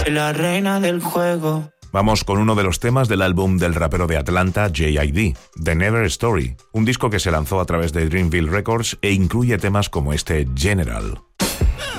La reina del juego. Vamos con uno de los temas del álbum del rapero de Atlanta, J.I.D., The Never Story, un disco que se lanzó a través de Dreamville Records e incluye temas como este General.